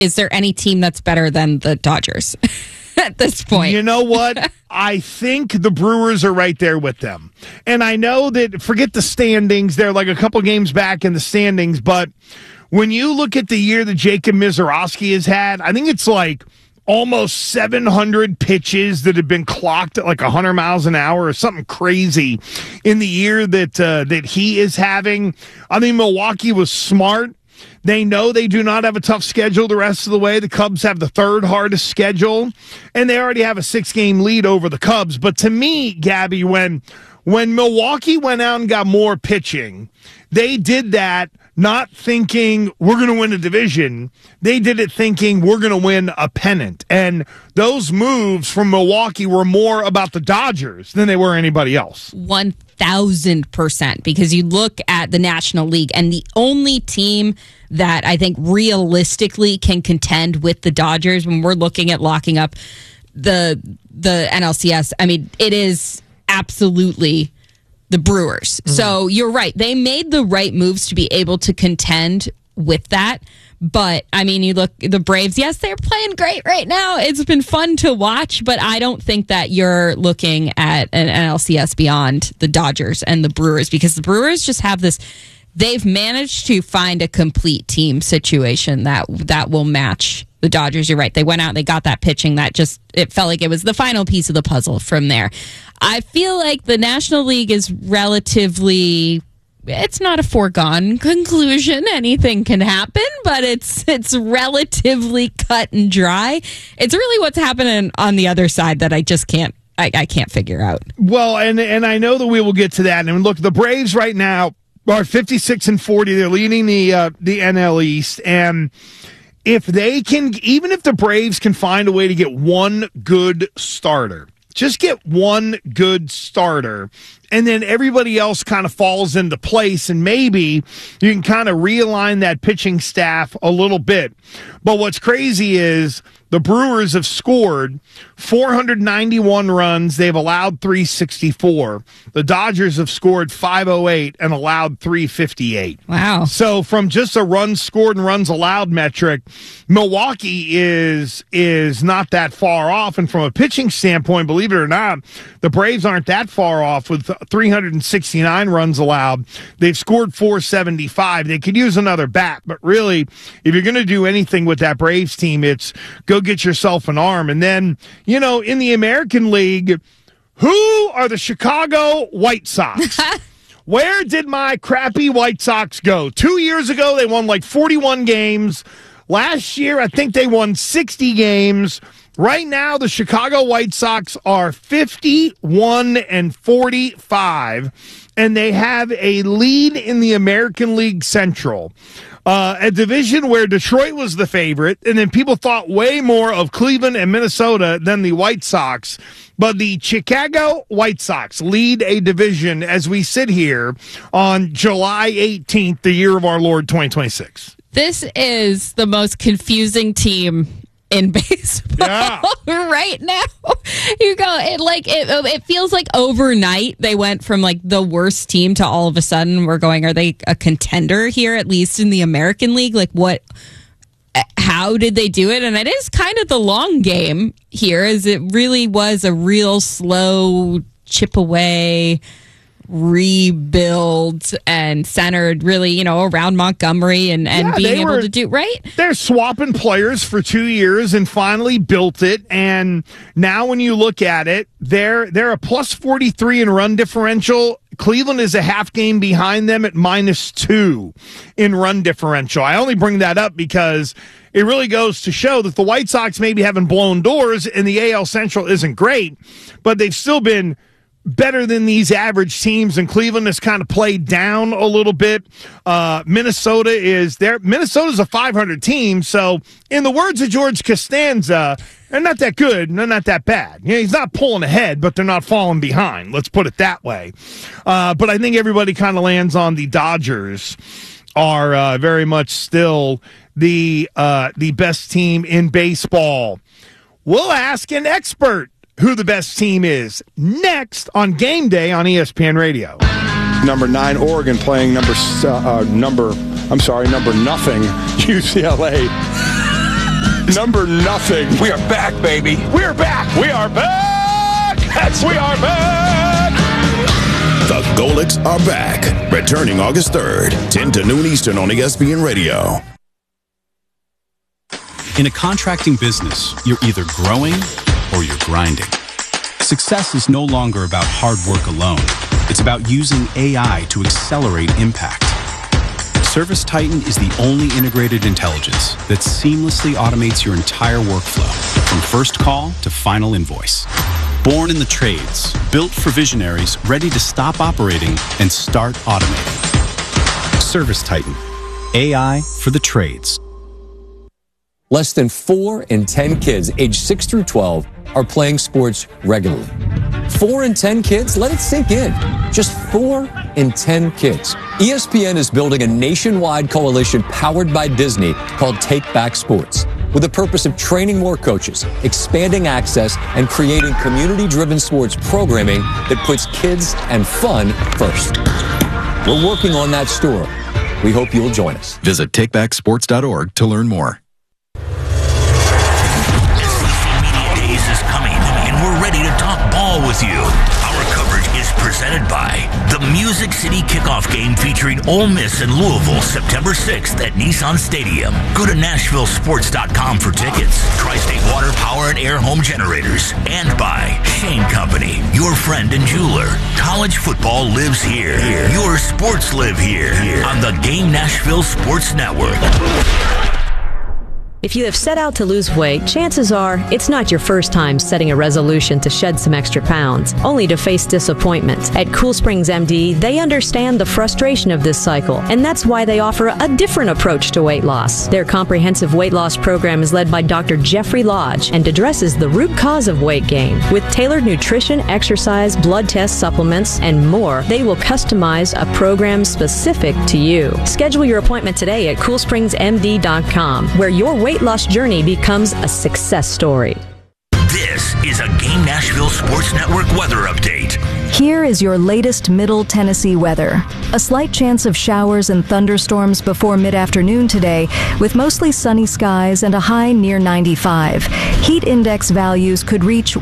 is there any team that's better than the Dodgers at this point? You know what? I think the Brewers are right there with them. And I know that, forget the standings, they're like a couple games back in the standings, but when you look at the year that Jacob Misiorowski has had, I think it's like almost 700 pitches that have been clocked at like 100 miles an hour or something crazy in the year that he is having. I think Milwaukee was smart. They know they do not have a tough schedule the rest of the way. The Cubs have the third hardest schedule, and they already have a 6-game lead over the Cubs. But to me, Gabby, when Milwaukee went out and got more pitching, they did that not thinking we're going to win a division. They did it thinking we're going to win a pennant. And those moves from Milwaukee were more about the Dodgers than they were anybody else. 1,000%. Because you look at the National League, and the only team that I think realistically can contend with the Dodgers when we're looking at locking up the NLCS, I mean, it is absolutely the Brewers. Mm-hmm. So you're right. They made the right moves to be able to contend with that. But, I mean, you look, the Braves, yes, they're playing great right now. It's been fun to watch, but I don't think that you're looking at an NLCS beyond the Dodgers and the Brewers, because the Brewers just have this, they've managed to find a complete team situation that will match the Dodgers. You're right. They went out and they got that pitching that just, it felt like it was the final piece of the puzzle from there. I feel like the National League is relatively, it's not a foregone conclusion. Anything can happen, but it's relatively cut and dry. It's really what's happening on the other side that I just can't, I can't figure out. Well, and I know that we will get to that. And look, the Braves right now are 56-40. They're leading the NL East. And if they can, even if the Braves can find a way to get one good starter, just get one good starter, and then everybody else kind of falls into place, and maybe you can kind of realign that pitching staff a little bit. But what's crazy is the Brewers have scored 491 runs. They've allowed 364. The Dodgers have scored 508 and allowed 358. Wow. So from just a runs scored and runs allowed metric, Milwaukee is not that far off. And from a pitching standpoint, believe it or not, the Braves aren't that far off with 369 runs allowed. They've scored 475. They could use another bat, but really, if you're going to do anything with that Braves team, it's go get yourself an arm. And then, you know, in the American League, who are the Chicago White Sox? Where did my crappy White Sox go? 2 years ago, they won like 41 games. Last year, I think they won 60 games. Right now, the Chicago White Sox are 51-45, and they have a lead in the American League Central. A division where Detroit was the favorite, and then people thought way more of Cleveland and Minnesota than the White Sox. But the Chicago White Sox lead a division as we sit here on July 18th, the year of our Lord 2026. This is the most confusing team in baseball right now. You go, it feels like overnight they went from like the worst team to all of a sudden we're going, are they a contender here, at least in the American League? Like how did they do it? And it is kind of the long game here, as it really was a real slow chip away rebuild and centered really, you know, around Montgomery and being able to do right. They're swapping players for 2 years and finally built it. And now when you look at it, they're a plus 43 in run differential. Cleveland is a half game behind them at -2 in run differential. I only bring that up because it really goes to show that the White Sox maybe haven't blown doors and the AL Central isn't great, but they've still been better than these average teams, and Cleveland has kind of played down a little bit. Minnesota's a 500 team, so in the words of George Costanza, they're not that good, and they're not that bad. You know, he's not pulling ahead, but they're not falling behind. Let's put it that way. But I think everybody kind of lands on the Dodgers are very much still the best team in baseball. We'll ask an expert who the best team is next on Game Day on ESPN Radio. Number 9 Oregon playing number nothing UCLA. Number nothing. We are back, baby. We're back. We are back. We are back. The Golics are back. Returning August 3rd, 10 to noon Eastern on ESPN Radio. In a contracting business, you're either growing or you're grinding. Success is no longer about hard work alone. It's about using AI to accelerate impact. ServiceTitan is the only integrated intelligence that seamlessly automates your entire workflow, from first call to final invoice. Born in the trades, built for visionaries ready to stop operating and start automating. ServiceTitan, AI for the trades. Less than 4 in 10 kids aged 6 through 12 are playing sports regularly. 4 in 10 kids? Let it sink in. Just 4 in 10 kids. ESPN is building a nationwide coalition powered by Disney called Take Back Sports, with the purpose of training more coaches, expanding access, and creating community-driven sports programming that puts kids and fun first. We're working on that story. We hope you'll join us. Visit takebacksports.org to learn more. We're ready to talk ball with you. Our coverage is presented by the Music City Kickoff Game featuring Ole Miss and Louisville September 6th at Nissan Stadium. Go to NashvilleSports.com for tickets. Tri-State Water Power and Air Home Generators. And by Shane Company, your friend and jeweler. College football lives here. Your sports live here. On the Game Nashville Sports Network. If you have set out to lose weight, chances are it's not your first time setting a resolution to shed some extra pounds, only to face disappointment. At Cool Springs MD, they understand the frustration of this cycle, and that's why they offer a different approach to weight loss. Their comprehensive weight loss program is led by Dr. Jeffrey Lodge and addresses the root cause of weight gain. With tailored nutrition, exercise, blood tests, supplements, and more, they will customize a program specific to you. Schedule your appointment today at CoolSpringsMD.com, where your weight loss journey becomes a success story. This is a Game Nashville Sports Network weather update. Here is your latest Middle Tennessee weather. A slight chance of showers and thunderstorms before mid-afternoon today, with mostly sunny skies and a high near 95. Heat index values could reach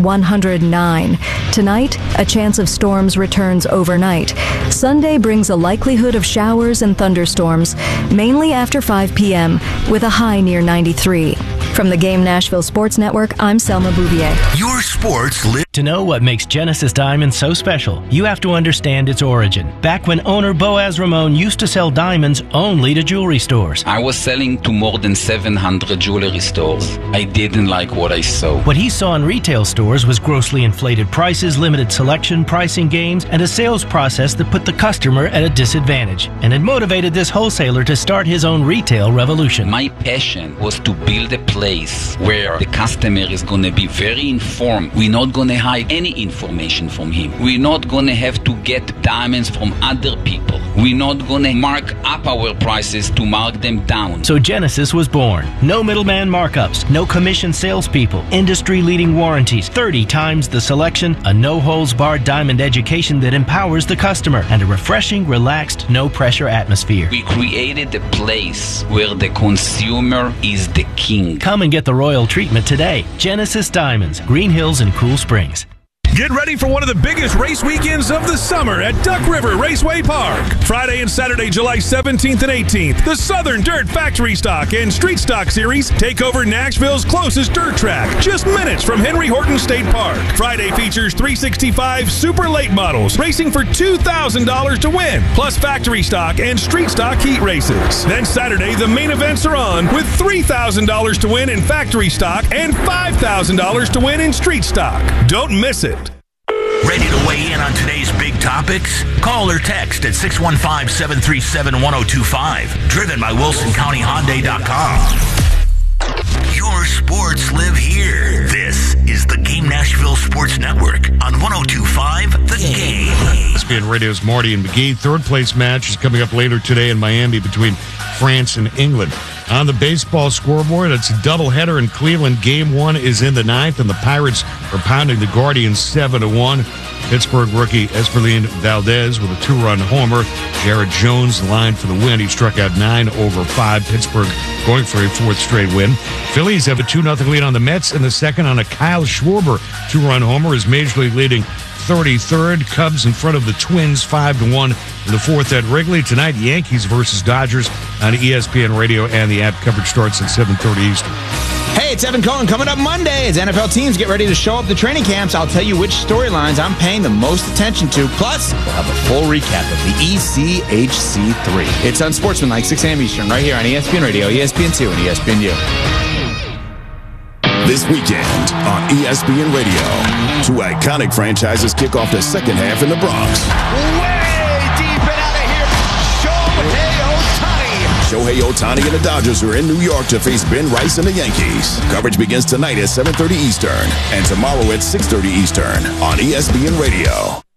109. Tonight, a chance of storms returns overnight. Sunday brings a likelihood of showers and thunderstorms, mainly after 5 p.m., with a high near 93. From the Game Nashville Sports Network, I'm Selma Bouvier. Your sports live. To know what makes Genesis Diamonds so special, you have to understand its origin. Back when owner Boaz Ramon used to sell diamonds only to jewelry stores. I was selling to more than 700 jewelry stores. I didn't like what I saw. What he saw in retail stores was grossly inflated prices, limited selection, pricing games, and a sales process that put the customer at a disadvantage. And it motivated this wholesaler to start his own retail revolution. My passion was to build a place where the customer is going to be very informed. We're not going to hide any information from him. We're not going to have to get diamonds from other people. We're not going to mark up our prices to mark them down. So Genesis was born. No middleman markups, no commission salespeople, industry-leading warranties, 30 times the selection, a no-holds-barred diamond education that empowers the customer, and a refreshing, relaxed, no-pressure atmosphere. We created a place where the consumer is the king. Come and get the royal treatment today. Genesis Diamonds, Green Hills and Cool Springs. Get ready for one of the biggest race weekends of the summer at Duck River Raceway Park. Friday and Saturday, July 17th and 18th, the Southern Dirt Factory Stock and Street Stock Series take over Nashville's closest dirt track, just minutes from Henry Horton State Park. Friday features 365 super late models racing for $2,000 to win, plus factory stock and street stock heat races. Then Saturday, the main events are on with $3,000 to win in factory stock and $5,000 to win in street stock. Don't miss it. Ready to weigh in on today's big topics? Call or text at 615-737-1025. Driven by WilsonCountyHyundai.com. Your sports live here. This is the Game Nashville Sports Network on 102.5 The Game. ESPN Radio's Marty and McGee. Third place match is coming up later today in Miami between France and England. On the baseball scoreboard, it's a doubleheader in Cleveland. Game 1 is in the 9th, and the Pirates are pounding the Guardians 7-1. Pittsburgh rookie Esperlin Valdez with a 2-run homer. Jared Jones lined for the win. He struck out 9 over 5. Pittsburgh going for a 4th straight win. Phillies have a 2-0 lead on the Mets in the 2nd on a Kyle Schwarber 2-run homer. Is Major League leading 33rd. Cubs in front of the Twins 5-1 in the 4th at Wrigley. Tonight, Yankees versus Dodgers on ESPN Radio, and the app coverage starts at 7:30 Eastern. Hey, it's Evan Cohen. Coming up Monday as NFL teams get ready to show up to training camps, I'll tell you which storylines I'm paying the most attention to. Plus, we'll have a full recap of the ECHC3. It's Unsportsmanlike, 6 a.m. Eastern, right here on ESPN Radio, ESPN2, and ESPNU. This weekend on ESPN Radio, 2 iconic franchises kick off the second half in the Bronx. Way deep and out of here, Shohei Ohtani and the Dodgers are in New York to face Ben Rice and the Yankees. Coverage begins tonight at 7:30 Eastern and tomorrow at 6:30 Eastern on ESPN Radio.